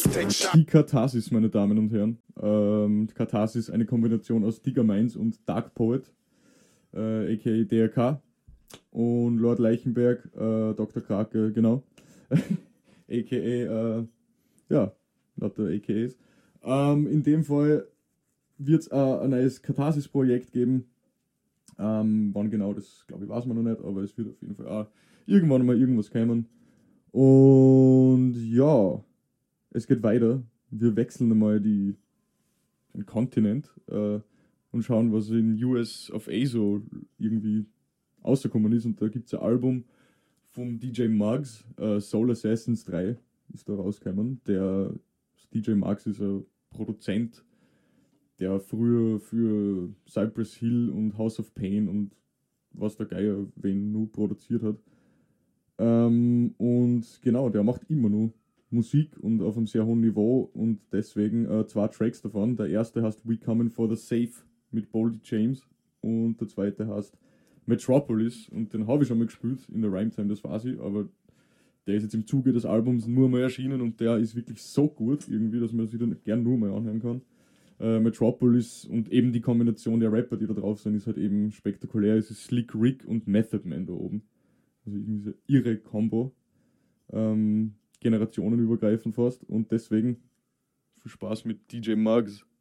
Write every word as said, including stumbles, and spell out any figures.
Die Katharsis, meine Damen und Herren. Ähm, Katharsis, eine Kombination aus Digger Minds und Dark Poet, äh, aka D R K. Und Lord Leichenberg, äh, Doktor Krake, genau. aka, äh, ja, lauter A K As. Ähm, in dem Fall wird es äh, ein neues Katharsis-Projekt geben. Ähm, wann genau, das glaube ich weiß man noch nicht, aber es wird auf jeden Fall auch irgendwann mal irgendwas kommen. Und ja, es geht weiter. Wir wechseln einmal die, den Kontinent äh, und schauen, was in U S of A so irgendwie rausgekommen ist. Und da gibt es ein Album vom D J Muggs, äh, Soul Assassins drei ist da rausgekommen. Der D J Muggs ist ein Produzent, der früher für Cypress Hill und House of Pain und was der Geier wen nur produziert hat. Ähm, und genau, der macht immer nur Musik und auf einem sehr hohen Niveau und deswegen äh, zwei Tracks davon. Der erste heißt We Coming for the Safe mit Boldy James und der zweite heißt Metropolis und den habe ich schon mal gespielt in der Rhymetime, das weiß ich, aber der ist jetzt im Zuge des Albums nur mal erschienen und der ist wirklich so gut irgendwie, dass man das wieder gern nur mal anhören kann. Äh, Metropolis und eben die Kombination der Rapper, die da drauf sind, ist halt eben spektakulär. Es ist Slick Rick und Method Man da oben. Also irgendwie so irre Combo. Ähm, generationenübergreifend fast. Und deswegen viel Spaß mit D J Muggs.